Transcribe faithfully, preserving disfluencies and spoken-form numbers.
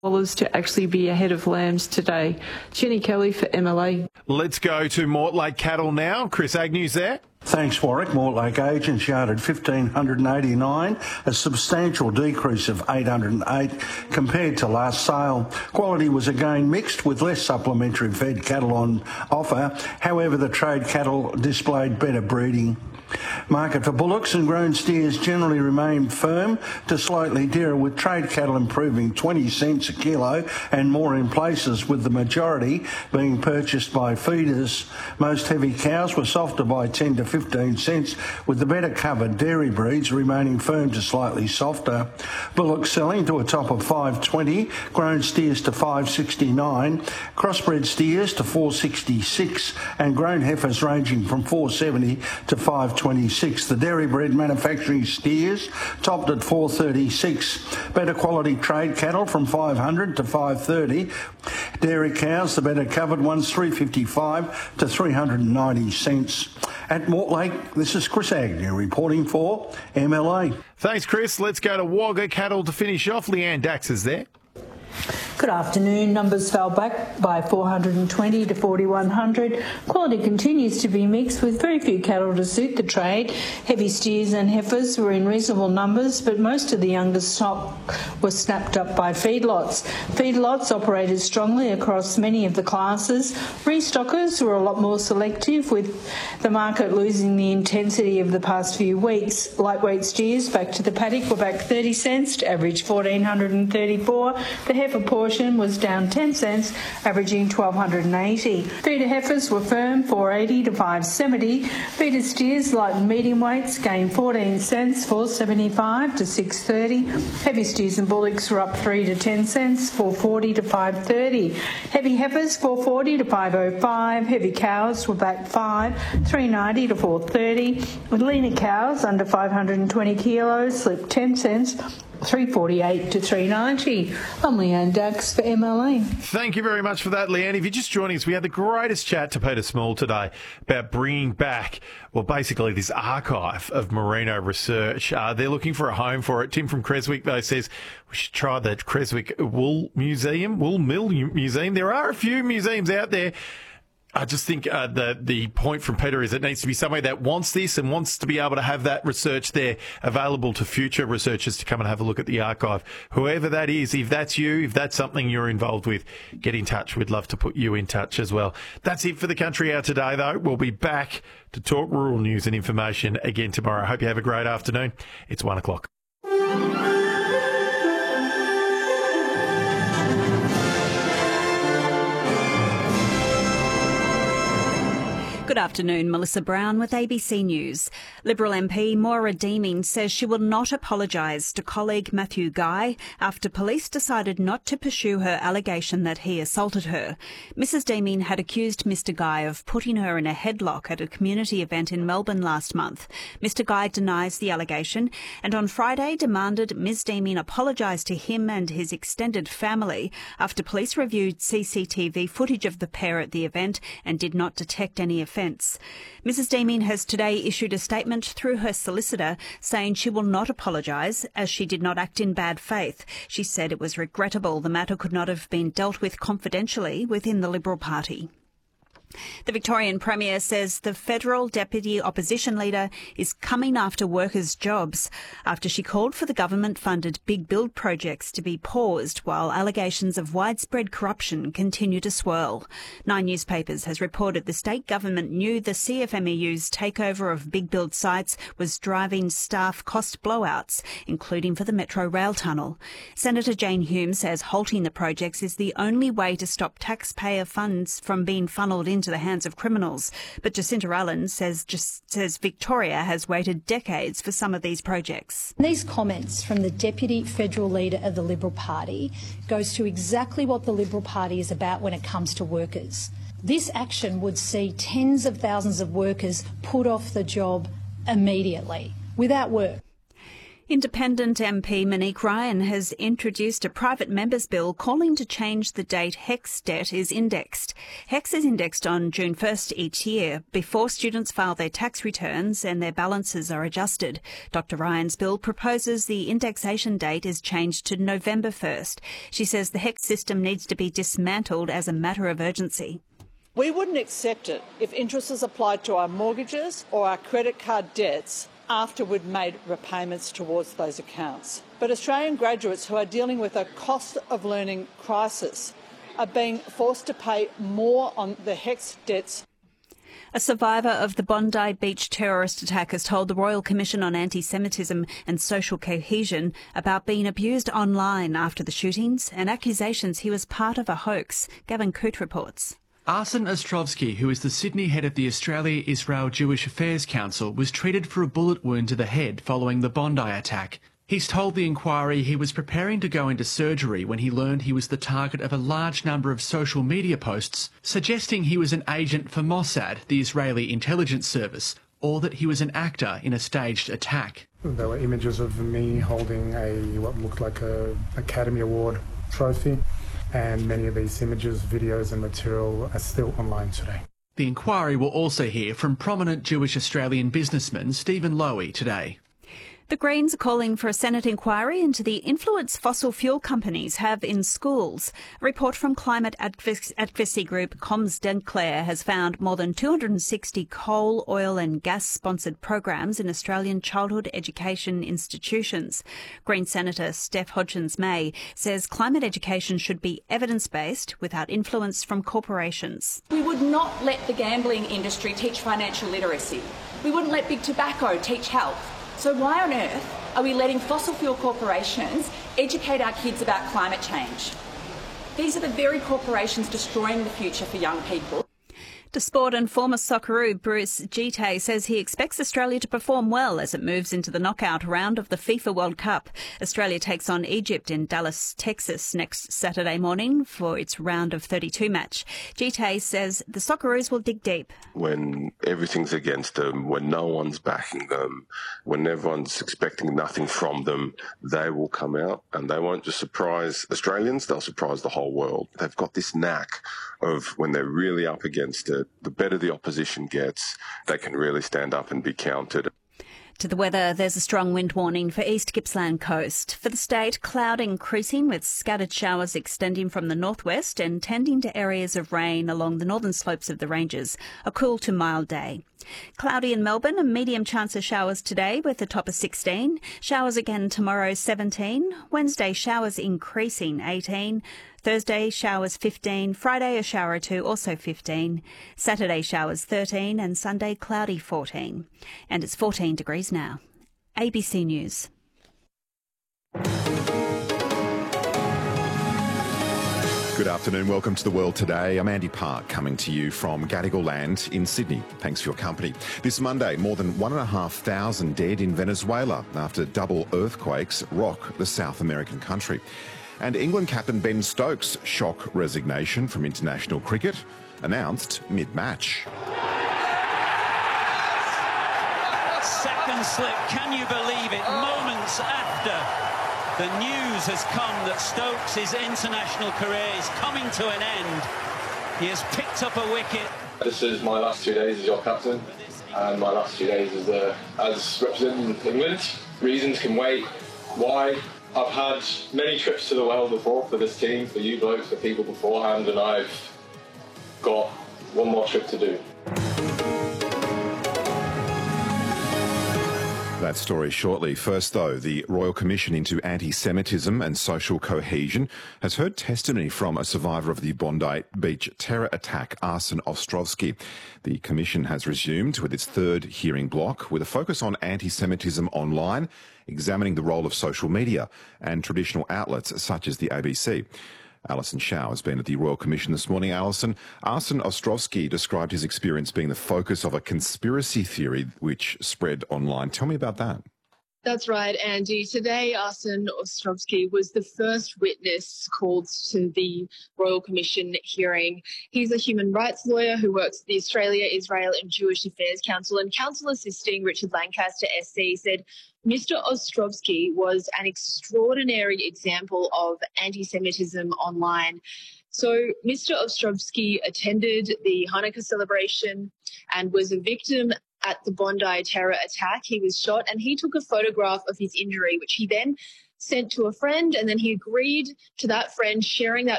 dollars to actually be ahead of lambs today. Jenny Kelly for M L A. Let's go to Mortlake Cattle now. Chris Agnew's there. Thanks, Warwick. Mortlake agents yarded one thousand five hundred eighty-nine, a substantial decrease of eight hundred eight compared to last sale. Quality was again mixed with less supplementary fed cattle on offer. However, the trade cattle displayed better breeding. Market for bullocks and grown steers generally remained firm to slightly dearer, with trade cattle improving twenty cents a kilo and more in places, with the majority being purchased by feeders. Most heavy cows were softer by ten to fifteen cents, with the better covered dairy breeds remaining firm to slightly softer. Bullocks selling to a top of five twenty, grown steers to five sixty-nine, crossbred steers to four sixty-six, and grown heifers ranging from four seventy to five twenty-six. The dairy bred manufacturing steers topped at four thirty-six. Better quality trade cattle from five hundred to five thirty. Dairy cows, the better covered ones, three fifty-five to three ninety cents. At Mortlake, this is Chris Agnew reporting for M L A. Thanks, Chris. Let's go to Wagga Cattle to finish off. Leanne Dax is there. Good afternoon. Numbers fell back by four hundred twenty to forty-one hundred. Quality continues to be mixed, with very few cattle to suit the trade. Heavy steers and heifers were in reasonable numbers, but most of the younger stock was snapped up by feedlots. Feedlots operated strongly across many of the classes. Restockers were a lot more selective, with the market losing the intensity of the past few weeks. Lightweight steers back to the paddock were back thirty cents to average one thousand four hundred thirty-four. The heifer portion was down ten cents, averaging one thousand two hundred eighty. Feeder heifers were firm, four eighty to five seventy. Feeder steers, light and medium weights, gained fourteen cents, four seventy-five to six thirty. Heavy steers and bullocks were up three to ten cents, four forty to five thirty. Heavy heifers, four forty to five oh five. Heavy cows were back five, three ninety to four thirty. With leaner cows under five hundred twenty kilos slipped ten cents, three forty-eight to three ninety. I'm Leanne Dax for M L A. Thank you very much for that, Leanne. If you're just joining us, we had the greatest chat to Peter Small today about bringing back, well, basically this archive of merino research. Uh, they're looking for a home for it. Tim from Creswick, though, says we should try the Creswick Wool Museum, Wool Mill Museum. There are a few museums out there. I just think uh, the the point from Peter is it needs to be somewhere that wants this and wants to be able to have that research there available to future researchers to come and have a look at the archive. Whoever that is, if that's you, if that's something you're involved with, get in touch. We'd love to put you in touch as well. That's it for the Country Hour today, though. We'll be back to talk rural news and information again tomorrow. I hope you have a great afternoon. It's one o'clock. Good afternoon, Melissa Brown with A B C News. Liberal M P Maura Deeming says she will not apologise to colleague Matthew Guy after police decided not to pursue her allegation that he assaulted her. Missus Deeming had accused Mister Guy of putting her in a headlock at a community event in Melbourne last month. Mister Guy denies the allegation and on Friday demanded Miz Deeming apologise to him and his extended family after police reviewed C C T V footage of the pair at the event and did not detect any offence. Missus Deeming has today issued a statement through her solicitor saying she will not apologise as she did not act in bad faith. She said it was regrettable the matter could not have been dealt with confidentially within the Liberal Party. The Victorian Premier says the federal deputy opposition leader is coming after workers' jobs after she called for the government-funded big build projects to be paused while allegations of widespread corruption continue to swirl. Nine Newspapers has reported the state government knew the C F M E U's takeover of big build sites was driving staff cost blowouts, including for the Metro Rail Tunnel. Senator Jane Hume says halting the projects is the only way to stop taxpayer funds from being funneled into the hands of criminals. But Jacinta Allen says just says Victoria has waited decades for some of these projects. These comments from the Deputy Federal Leader of the Liberal Party goes to exactly what the Liberal Party is about when it comes to workers. This action would see tens of thousands of workers put off the job immediately, without work. Independent M P Monique Ryan has introduced a private members bill calling to change the date HECS debt is indexed. HECS is indexed on June first each year before students file their tax returns and their balances are adjusted. Doctor Ryan's bill proposes the indexation date is changed to November first. She says the HECS system needs to be dismantled as a matter of urgency. We wouldn't accept it if interest is applied to our mortgages or our credit card debts after we'd made repayments towards those accounts. But Australian graduates who are dealing with a cost of learning crisis are being forced to pay more on the HECS debts. A survivor of the Bondi Beach terrorist attack has told the Royal Commission on Anti-Semitism and Social Cohesion about being abused online after the shootings and accusations he was part of a hoax. Gavin Coote reports. Arsen Ostrovsky, who is the Sydney head of the Australia-Israel Jewish Affairs Council, was treated for a bullet wound to the head following the Bondi attack. He's told the inquiry he was preparing to go into surgery when he learned he was the target of a large number of social media posts suggesting he was an agent for Mossad, the Israeli intelligence service, or that he was an actor in a staged attack. There were images of me holding a what looked like a Academy Award trophy. And many of these images, videos and material are still online today. The inquiry will also hear from prominent Jewish Australian businessman Stephen Lowy today. The Greens are calling for a Senate inquiry into the influence fossil fuel companies have in schools. A report from climate advocacy group Comms Declare has found more than two hundred sixty coal, oil and gas-sponsored programs in Australian childhood education institutions. Green Senator Steph Hodgins-May says climate education should be evidence-based without influence from corporations. We would not let the gambling industry teach financial literacy. We wouldn't let big tobacco teach health. So why on earth are we letting fossil fuel corporations educate our kids about climate change? These are the very corporations destroying the future for young people. To sport, and former Socceroo Bruce Gite says he expects Australia to perform well as it moves into the knockout round of the FIFA World Cup. Australia takes on Egypt in Dallas, Texas next Saturday morning for its round of thirty-two match. Gite says the Socceroos will dig deep. When everything's against them, when no one's backing them, when everyone's expecting nothing from them, they will come out and they won't just surprise Australians, they'll surprise the whole world. They've got this knack of when they're really up against it, the better the opposition gets, they can really stand up and be counted. To the weather, there's a strong wind warning for East Gippsland coast. For the state, cloud increasing with scattered showers extending from the northwest and tending to areas of rain along the northern slopes of the ranges. A cool to mild day. Cloudy in Melbourne, a medium chance of showers today with a top of sixteen. Showers again tomorrow, seventeen. Wednesday, showers increasing, eighteen. Thursday, showers fifteen. Friday, a shower or two, also fifteen. Saturday, showers thirteen. And Sunday, cloudy, fourteen. And it's fourteen degrees now. A B C News. Good afternoon. Welcome to The World Today. I'm Andy Park, coming to you from Gadigal Land in Sydney. Thanks for your company. This Monday, more than one and a half thousand dead in Venezuela after double earthquakes rock the South American country. And England captain Ben Stokes' shock resignation from international cricket announced mid-match. Second slip, can you believe it? Moments after the news has come that Stokes' international career is coming to an end. He has picked up a wicket. This is my last two days as your captain and my last two days as, uh, as representing England. Reasons can wait. Why? I've had many trips to the world before for this team, for you blokes, for people beforehand, and I've got one more trip to do. That story shortly. First, though, the Royal Commission into Anti-Semitism and Social Cohesion has heard testimony from a survivor of the Bondi Beach terror attack, Arsen Ostrovsky. The Commission has resumed with its third hearing block with a focus on anti-Semitism online, examining the role of social media and traditional outlets such as the A B C. Alison Shaw has been at the Royal Commission this morning. Alison, Arsen Ostrovsky described his experience being the focus of a conspiracy theory which spread online. Tell me about that. That's right, Andy. Today, Arsen Ostrovsky was the first witness called to the Royal Commission hearing. He's a human rights lawyer who works at the Australia, Israel and Jewish Affairs Council, and counsel assisting Richard Lancaster S C said Mister Ostrovsky was an extraordinary example of anti-Semitism online. So Mister Ostrovsky attended the Hanukkah celebration and was a victim at the Bondi terror attack. He was shot and he took a photograph of his injury, which he then sent to a friend, and then he agreed to that friend sharing that